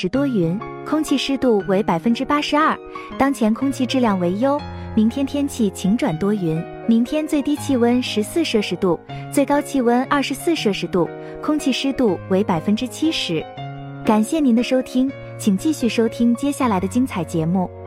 时多云，空气湿度为82%，当前空气质量为优。明天天气晴转多云，明天最低气温14摄氏度，最高气温24摄氏度，空气湿度为70%。感谢您的收听，请继续收听接下来的精彩节目。